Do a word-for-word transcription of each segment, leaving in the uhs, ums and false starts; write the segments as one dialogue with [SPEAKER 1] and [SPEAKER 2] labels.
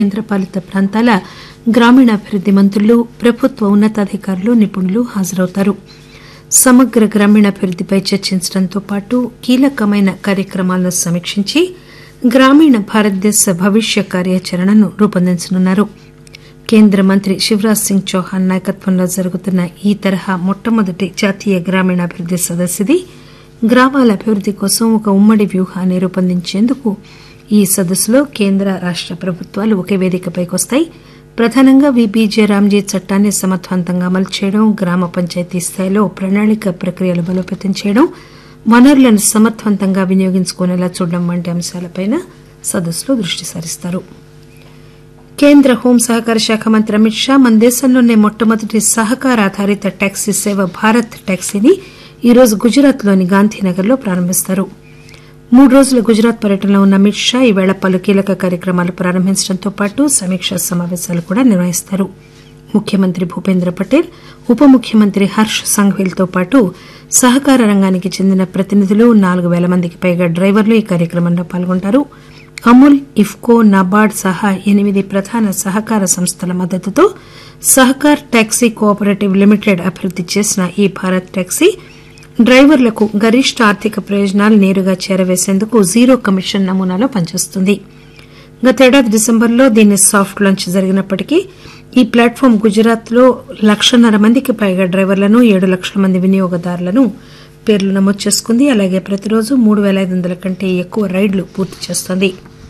[SPEAKER 1] కేంద్రపాలిత ప్రాంతాల గ్రామీణాభివృద్ది మంత్రులు ప్రభుత్వ ఉన్నతాధికారులు నిపుణులు హాజరవుతారు. సమగ్ర గ్రామీణాభివృద్దిపై చర్చించడంతో పాటు కీలకమైన కార్యక్రమాలను సమీక్షించి గ్రామీణ భారతదేశ భవిష్య కార్యాచరణను రూపొందించనున్నారు. కేంద్ర మంత్రి శివరాజ్ సింగ్ చౌహాన్ నాయకత్వంలో జరుగుతున్న ఈ తరహా మొట్టమొదటి జాతీయ గ్రామీణాభివృద్ది సదస్సుది. గ్రామాల అభివృద్ది కోసం ఒక ఉమ్మడి వ్యూహాన్ని రూపొందించేందుకు ఈ సదస్సులో కేంద్ర రాష్ట ప్రభుత్వాలు ఒకే వేదికపైకి వస్తాయి. ప్రధానంగా విబీజే రామ్జీ చట్టాన్ని సమర్థవంతంగా అమలు చేయడం, గ్రామ పంచాయతీ స్థాయిలో ప్రణాళిక ప్రక్రియలు బలోపేతం చేయడం, వనరులను సమర్థవంతంగా వినియోగించుకునేలా చూడడం వంటి అంశాలపై సదస్సులో దృష్టి సారిస్తారు. కేంద్ర హోం సహకార శాఖ మంత్రి అమిత్ షా మన దేశంలోనే మొట్టమొదటి సహకార ఆధారిత టాక్సీ సేవ భారత్ టాక్సీని ఈరోజు గుజరాత్ లోని గాంధీనగర్ లో ప్రారంభిస్తారు. మూడు రోజుల గుజరాత్ పర్యటనలో ఉన్న అమిత్ షా ఈవేళ పలు కీలక కార్యక్రమాలు ప్రారంభించడంతో పాటు సమీకా సమాపేశాలు కూడా నిర్వహిస్తారు. ముఖ్యమంత్రి భూపేంద్ర పటేల్, ఉప ముఖ్యమంత్రి హర్ష్ సంఘ్వీలతో పాటు సహకార రంగానికి చెందిన ప్రతినిధులు నాలుగు పేల మందికి పైగా డ్రైవర్లు ఈ కార్యక్రమంలో పాల్గొంటారు. అమూల్, ఇఫ్కో, నాబార్డ్ సహా ఎనిమిది ప్రధాన సహకార సంస్థల మద్దతుతో Sahakar taxi co operative limited అభివృద్ది చేసిన ఈ భారత్ టాక్సీ డ్రైవర్లకు గరిష్ట ఆర్థిక ప్రయోజనాలు నేరుగా చేరవేసేందుకు జీరో కమిషన్ నమూనాలో పనిచేస్తుంది. గతేడాది డిసెంబర్లో దీని సాఫ్ట్ లాంచ్ జరిగినప్పటికీ ఈ ప్లాట్ఫామ్ గుజరాత్ లో లక్షన్నర మందికి పైగా డ్రైవర్లను, ఏడు లక్షల మంది వినియోగదారులను పేర్లు నమోదు చేసుకుంది. అలాగే ప్రతిరోజు మూడు పేల ఐదు వందల కంటే ఎక్కువ రైళ్లు పూర్తి చేస్తోంది.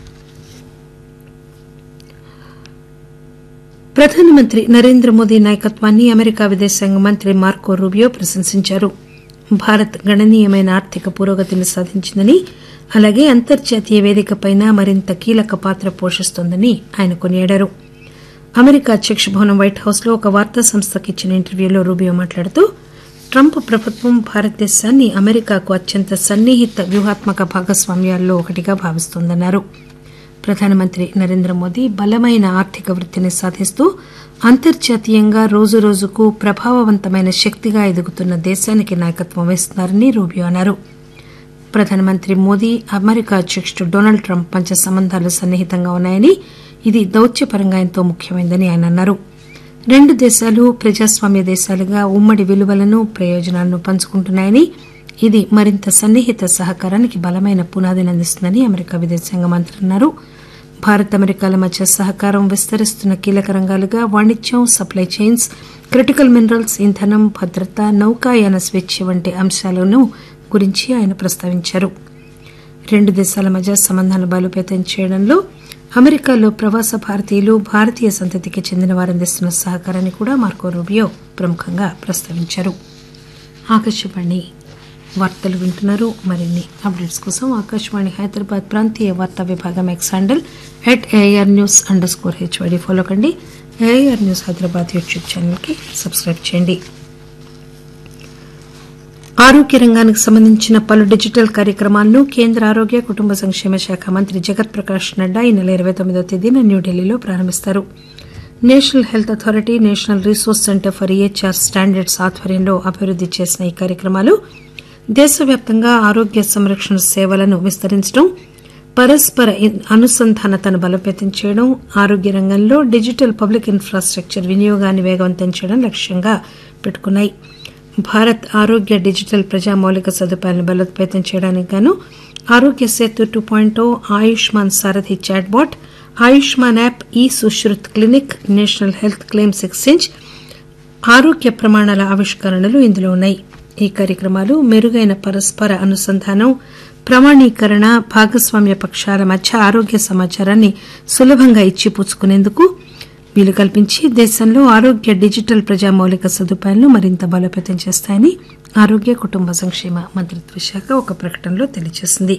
[SPEAKER 1] ప్రధానమంత్రి నరేంద్ర మోదీ నాయకత్వాన్ని అమెరికా విదేశాంగ మంత్రి మార్కో రూబియో ప్రశంసించారు. భారత్ గణనీయమైన ఆర్థిక పురోగతిని సాధించిందని, అలాగే అంతర్జాతీయ వేదికపై మరింత కీలక పాత్ర పోషిస్తోందని ఆయన కొనియాడారు. అమెరికా అధ్యక్ష భవనం వైట్ హౌస్ లో ఒక వార్తా సంస్థకు ఇచ్చిన ఇంటర్వ్యూలో రూబియో మాట్లాడుతూ ట్రంప్ ప్రభుత్వం భారతదేశాన్ని అమెరికాకు అత్యంత సన్నిహిత వ్యూహాత్మక భాగస్వామ్యాల్లో ఒకటిగా భావిస్తోందన్నారు. ప్రధానమంత్రి నరేంద్ర మోదీ బలమైన ఆర్థిక వృద్దిని సాధిస్తూ అంతర్జాతీయంగా రోజురోజుకు ప్రభావవంతమైన శక్తిగా ఎదుగుతున్న దేశానికి నాయకత్వం వహిస్తున్నారని రూబియో అన్నారు. ప్రధానమంత్రి మోదీ, అమెరికా అధ్యకుడు డొనాల్డ్ ట్రంప్ మధ్య సంబంధాలు సన్నిహితంగా ఉన్నాయని, ఇది దౌత్యపరంగా ఎంతో ముఖ్యమైందని ఆయన అన్నారు. రెండు దేశాలు ప్రజాస్వామ్య దేశాలుగా ఉమ్మడి విలువలను, ప్రయోజనాలను పంచుకుంటున్నాయని, ఇది మరింత సన్నిహిత సహకారానికి బలమైన పునాదిని అందిస్తుందని అమెరికా విదేశాంగ మంత్రి అన్నారు. భారత్ అమెరికాల మధ్య సహకారం విస్తరిస్తున్న కీలక రంగాలుగా వాణిజ్యం, సప్లై చైన్స్, క్రిటికల్ మినరల్స్, ఇంధనం, భద్రత, నౌకాయాన స్వేచ్ఛ వంటి అంశాలను గురించి ఆయన ప్రస్తావించారు. రెండు దేశాల మధ్య సంబంధాలను బలోపేతం చేయడంలో అమెరికాలో ప్రవాస భారతీయులు, భారతీయ సంతతికి చెందిన వారు అందిస్తున్న సహకారాన్ని కూడా మార్కో రూబియో ప్రముఖంగా ప్రస్తావించారు. ఆకాశవాణి వార్తలు వింటున్నారు. మరిన్ని అప్డేట్స్ కోసం ఆకాశవాణి హైదరాబాద్ ప్రాంతీయ వార్తా విభాగం X handle at AIR news under score HYD follow కండి. AIR news Hyderabad YouTube channel కి సబ్స్క్రైబ్ చేయండి. ఆరోగ్య రంగానికి సంబంధించిన పలు డిజిటల్ కార్యక్రమాలను కేంద్ర ఆరోగ్య కుటుంబ సంక్షేమ శాఖ మంత్రి జగత్ ప్రకాష్ నడ్డా ఈ నెల ఇరవై తొమ్మిదవ తేదీన న్యూఢిల్లీలో ప్రారంభిస్తారు. National health authority, national resource centre for EHR standards ఆధ్వర్యంలో అభివృద్ది చేసిన ఈ కార్యక్రమాలు దేశవ్యాప్తంగా ఆరోగ్య సంరక్షణ సేవలను విస్తరించడం, పరస్పర అనుసంధానతను బలోపేతం చేయడం, ఆరోగ్య రంగంలో డిజిటల్ పబ్లిక్ ఇన్ఫ్రాస్టక్చర్ వినియోగాన్ని వేగవంతం చేయడం లక్ష్యంగా పెట్టుకున్నాయి. భారత్ ఆరోగ్య డిజిటల్ ప్రజా మౌలిక సదుపాయాలను బలోపేతం చేయడానికి గాను ఆరోగ్య సేతు టూ పాయింట్ ఓ, ఆయుష్మాన్ సారథి చాట్ బాట్, ఆయుష్మాన్ యాప్, ఈ Sushrut clinic, national health claims exchange, ఆరోగ్య ప్రమాణాల ఆవిష్కరణలు ఇందులో ఉన్నాయి. ఈ కార్యక్రమాలు మెరుగైన పరస్పర అనుసంధానం, ప్రమాణీకరణ, భాగస్వామ్య పక్షాల మధ్య ఆరోగ్య సమాచారాన్ని సులభంగా ఇచ్చిపుచ్చుకునేందుకు వీలు కల్పించి దేశంలో ఆరోగ్య డిజిటల్ ప్రజా మౌలిక సదుపాయాలను మరింత బలోపేతం చేస్తాయని ఆరోగ్య కుటుంబ సంక్షేమ మంత్రిత్వ శాఖ ఒక ప్రకటనలో తెలియజేసింది.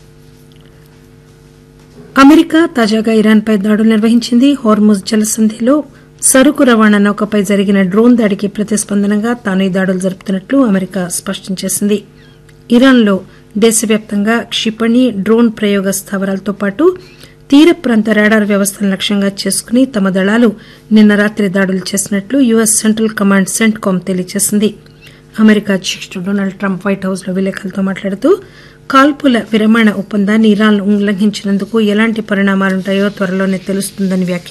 [SPEAKER 1] అమెరికా తాజాగా ఇరాన్పై దాడులు నిర్వహించింది. హోర్ముజ్ జలసంధిలో సరుకు రవాణా నౌకపై జరిగిన డ్రోన్ దాడికి ప్రతిస్పందనగా తాను ఈ దాడులు జరుపుతున్నట్లు అమెరికా స్పష్టం చేసింది. ఇరాన్లో దేశవ్యాప్తంగా క్షిపణి, డ్రోన్ ప్రయోగ స్థావరాలతో పాటు తీర ప్రాంత రాడార్ వ్యవస్థను లక్ష్యంగా చేసుకుని తమ దళాలు నిన్న రాత్రి దాడులు చేసినట్లు యుఎస్ సెంట్రల్ కమాండ్ సెంట్కామ్ తెలియజేసింది. అమెరికా అధ్యకుడు డొనాల్డ్ ట్రంప్ వైట్ హౌస్ లో విలేకరులతో మాట్లాడుతూ కాల్పుల విరమణ ఒప్పందాన్ని ఇరాన్ ఉల్లంఘించినందుకు ఎలాంటి పరిణామాలుంటాయో త్వరలోనే తెలుస్తుందని వ్యాఖ్యానించారు.